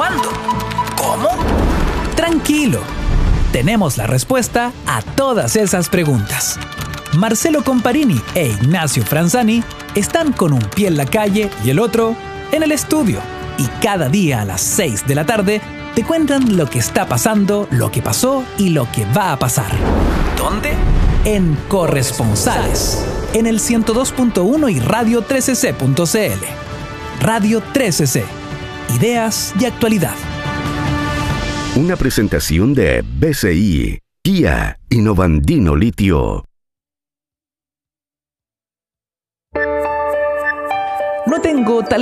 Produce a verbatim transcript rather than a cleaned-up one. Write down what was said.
¿Cuándo? ¿Cómo? Tranquilo. Tenemos la respuesta a todas esas preguntas. Marcelo Comparini e Ignacio Franzani están con un pie en la calle y el otro en el estudio. Y cada día a las seis de la tarde te cuentan lo que está pasando, lo que pasó y lo que va a pasar. ¿Dónde? En Corresponsales, en el ciento dos punto uno y radio trece ce punto ce ele. Radio trece ce. Ideas y actualidad. Una presentación de B C I, Kia y Novandino Litio. No tengo talento.